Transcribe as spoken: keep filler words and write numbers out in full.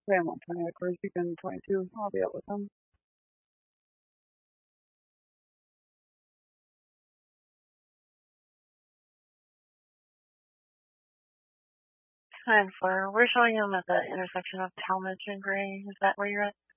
play him on Pontiac Course Weekend twenty-two. I'll be out with him. Time for, we're showing him at the intersection of Talmadge and Gray. Is that where you're at?